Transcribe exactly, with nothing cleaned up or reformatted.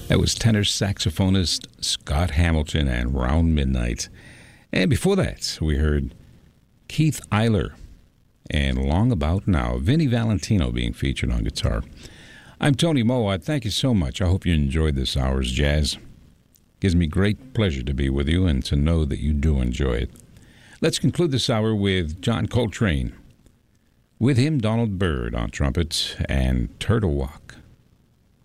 That was tenor saxophonist Scott Hamilton and Round Midnight. And before that, we heard Keith Eiler and Long About Now. Vinnie Valentino being featured on guitar. I'm Tony Mowat. Thank you so much. I hope you enjoyed this hour's jazz. Gives me great pleasure to be with you and to know that you do enjoy it. Let's conclude this hour with John Coltrane. With him, Donald Byrd on trumpet and Turtle Walk.